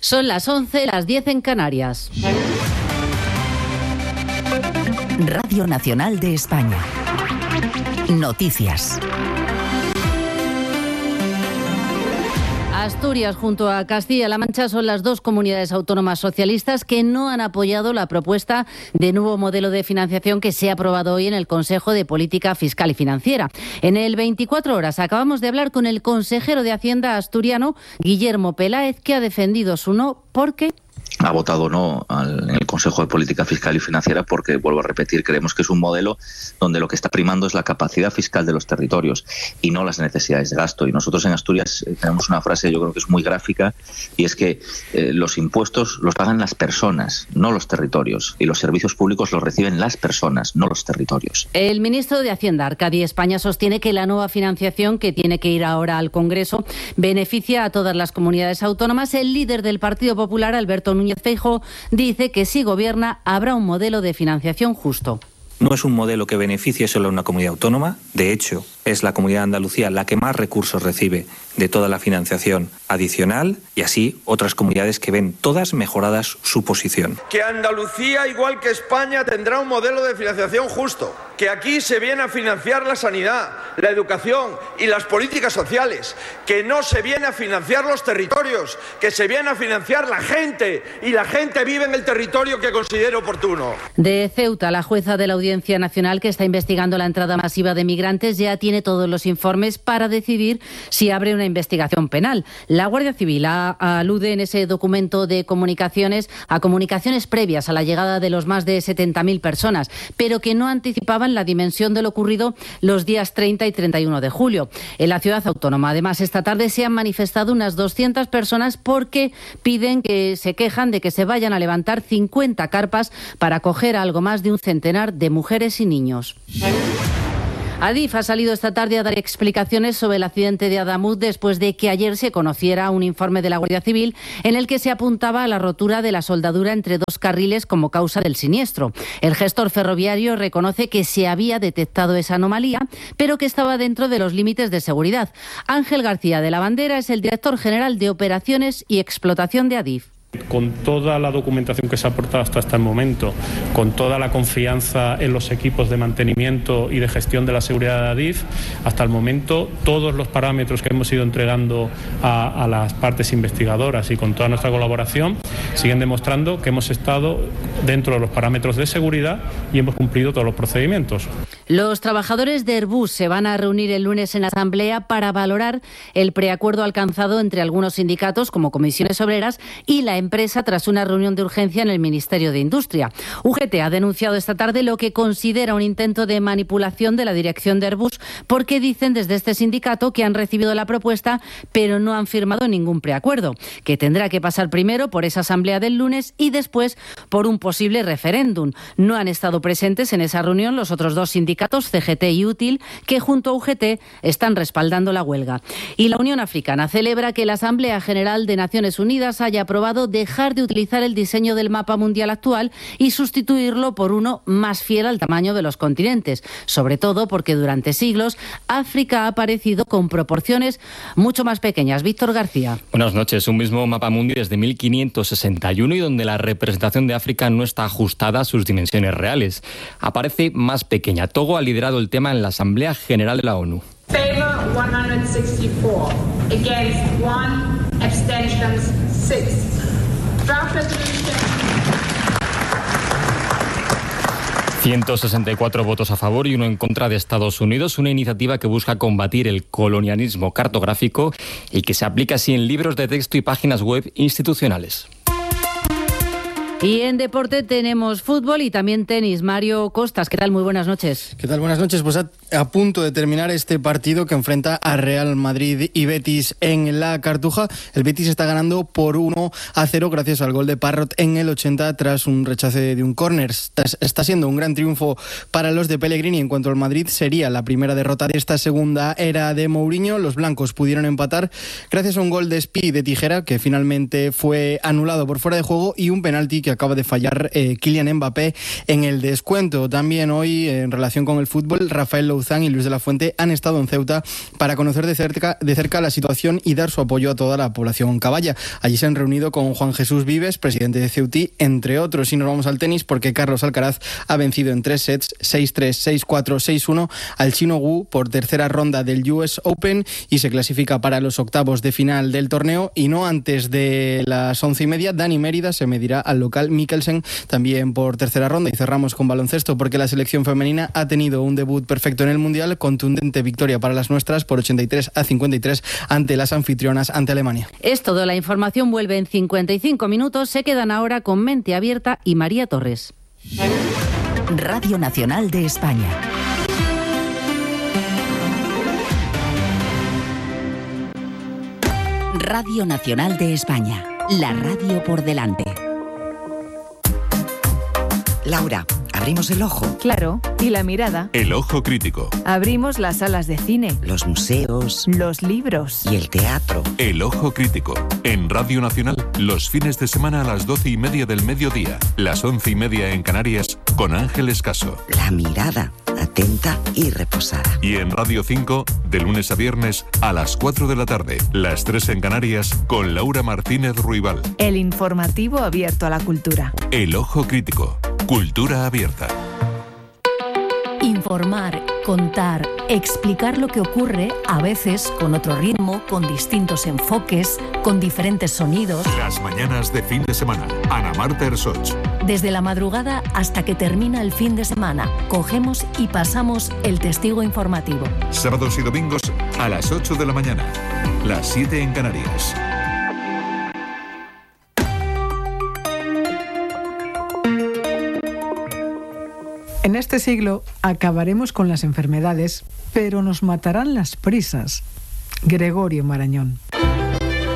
Son las 11, las 10 en Canarias. Radio Nacional de España. Noticias. Asturias junto a Castilla-La Mancha son las dos comunidades autónomas socialistas que no han apoyado la propuesta de nuevo modelo de financiación que se ha aprobado hoy en el Consejo de Política Fiscal y Financiera. En el 24 horas acabamos de hablar con el consejero de Hacienda asturiano, Guillermo Peláez, que ha defendido su no porque ha votado no en el Consejo de Política Fiscal y Financiera porque, vuelvo a repetir, creemos que es un modelo donde lo que está primando es la capacidad fiscal de los territorios y no las necesidades de gasto. Y nosotros en Asturias tenemos una frase, yo creo que es muy gráfica, y es que los impuestos los pagan las personas, no los territorios, y los servicios públicos los reciben las personas, no los territorios. El ministro de Hacienda, Arcadi España, sostiene que la nueva financiación, que tiene que ir ahora al Congreso, beneficia a todas las comunidades autónomas. El líder del Partido Popular, Alberto Núñez Feijóo, dice que si gobierna habrá un modelo de financiación justo. No es un modelo que beneficie solo a una comunidad autónoma. De hecho, es la Comunidad de Andalucía la que más recursos recibe de toda la financiación adicional, y así otras comunidades que ven todas mejoradas su posición. Que Andalucía, igual que España, tendrá un modelo de financiación justo. Que aquí se viene a financiar la sanidad, la educación y las políticas sociales. Que no se viene a financiar los territorios, que se viene a financiar la gente, y la gente vive en el territorio que considere oportuno. De Ceuta, la jueza de la Audiencia Nacional, que está investigando la entrada masiva de migrantes, ya tiene todos los informes para decidir si abre una investigación penal. La Guardia Civil alude en ese documento de comunicaciones a comunicaciones previas a la llegada de los más de 70.000 personas, pero que no anticipaban la dimensión de lo ocurrido los días 30 y 31 de julio. En la ciudad autónoma, además, esta tarde se han manifestado unas 200 personas porque se quejan de que se vayan a levantar 50 carpas para acoger a algo más de un centenar de mujeres y niños. Adif ha salido esta tarde a dar explicaciones sobre el accidente de Adamuz después de que ayer se conociera un informe de la Guardia Civil en el que se apuntaba a la rotura de la soldadura entre dos carriles como causa del siniestro. El gestor ferroviario reconoce que se había detectado esa anomalía, pero que estaba dentro de los límites de seguridad. Ángel García de la Bandera es el director general de Operaciones y Explotación de Adif. Con toda la documentación que se ha aportado hasta este momento, con toda la confianza en los equipos de mantenimiento y de gestión de la seguridad de Adif, hasta el momento todos los parámetros que hemos ido entregando a las partes investigadoras y con toda nuestra colaboración siguen demostrando que hemos estado dentro de los parámetros de seguridad y hemos cumplido todos los procedimientos. Los trabajadores de Airbus se van a reunir el lunes en la Asamblea para valorar el preacuerdo alcanzado entre algunos sindicatos como Comisiones Obreras y la empresa tras una reunión de urgencia en el Ministerio de Industria. UGT ha denunciado esta tarde lo que considera un intento de manipulación de la dirección de Airbus porque dicen desde este sindicato que han recibido la propuesta pero no han firmado ningún preacuerdo, que tendrá que pasar primero por esa asamblea del lunes y después por un posible referéndum. No han estado presentes en esa reunión los otros dos sindicatos, CGT y Útil, que junto a UGT están respaldando la huelga. Y la Unión Africana celebra que la Asamblea General de Naciones Unidas haya aprobado dejar de utilizar el diseño del mapa mundial actual y sustituirlo por uno más fiel al tamaño de los continentes, sobre todo porque durante siglos África ha aparecido con proporciones mucho más pequeñas. Víctor García. Buenas noches. Un mismo mapa mundi desde 1561 y donde la representación de África no está ajustada a sus dimensiones reales. Aparece más pequeña. Togo ha liderado el tema en la Asamblea General de la ONU. Favor 164, against 1, abstentions 6. 164 votos a favor y 1 en contra de Estados Unidos, una iniciativa que busca combatir el colonialismo cartográfico y que se aplica así en libros de texto y páginas web institucionales. Y en deporte tenemos fútbol y también tenis. Mario Costas, ¿qué tal? Muy buenas noches. ¿Qué tal? Buenas noches. Pues a punto de terminar este partido que enfrenta a Real Madrid y Betis en la Cartuja. El Betis está ganando por 1-0 gracias al gol de Parrot en el 80 tras un rechace de un córner. Está siendo un gran triunfo para los de Pellegrini. En cuanto al Madrid, sería la primera derrota de esta segunda era de Mourinho. Los blancos pudieron empatar gracias a un gol de Spi de tijera que finalmente fue anulado por fuera de juego y un penalti que acaba de fallar Kylian Mbappé en el descuento. También hoy, en relación con el fútbol, Rafael Louzán y Luis de la Fuente han estado en Ceuta para conocer de cerca la situación y dar su apoyo a toda la población caballa. Allí se han reunido con Juan Jesús Vives, presidente de Ceutí, entre otros. Y nos vamos al tenis porque Carlos Alcaraz ha vencido en 3 sets, 6-3, 6-4, 6-1 al chino Wu por tercera ronda del US Open y se clasifica para los octavos de final del torneo. Y no antes de las 11:30, Dani Mérida se medirá al local Mikkelsen también por tercera ronda. Y cerramos con baloncesto porque la selección femenina ha tenido un debut perfecto en el Mundial, contundente victoria para las nuestras por 83-53 ante las anfitrionas, ante Alemania. Es todo, la información vuelve en 55 minutos. Se quedan ahora con Mente Abierta y María Torres. Radio Nacional de España. Radio Nacional de España. La radio por delante. Laura, ¿abrimos el ojo? Claro, y la mirada. El ojo crítico. Abrimos las salas de cine. Los museos. Los libros. Y el teatro. El ojo crítico. En Radio Nacional, los fines de semana a las 12:30 del mediodía, las 11:30 en Canarias, con Ángel Escaso. La mirada, atenta y reposada. Y en Radio 5, de lunes a viernes, a las 4 de la tarde, las 3 en Canarias, con Laura Martínez Ruibal. El informativo abierto a la cultura. El ojo crítico. Cultura abierta. Informar, contar, explicar lo que ocurre, a veces con otro ritmo, con distintos enfoques, con diferentes sonidos. Las mañanas de fin de semana. Ana Marta Ersoch. Desde la madrugada hasta que termina el fin de semana, cogemos y pasamos el testigo informativo. Sábados y domingos a las 8 de la mañana. Las 7 en Canarias. En este siglo acabaremos con las enfermedades, pero nos matarán las prisas. Gregorio Marañón.